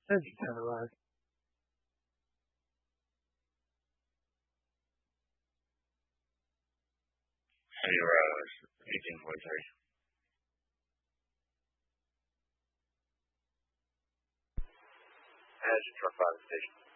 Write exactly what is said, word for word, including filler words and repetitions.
Says you kind of live. Hey, uh, speaking with her. Engine truck five station.